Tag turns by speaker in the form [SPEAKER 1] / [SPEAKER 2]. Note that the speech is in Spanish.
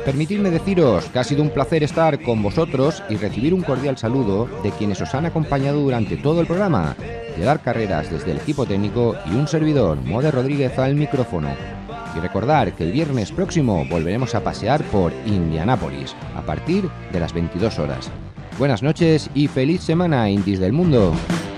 [SPEAKER 1] Permitidme deciros que ha sido un placer estar con vosotros y recibir un cordial saludo de quienes os han acompañado durante todo el programa, de Dar Carreras desde el equipo técnico y un servidor, Mode Rodríguez al micrófono. Y recordar que el viernes próximo volveremos a pasear por Indianápolis, a partir de las 22 horas. Buenas noches y feliz semana, indies del mundo.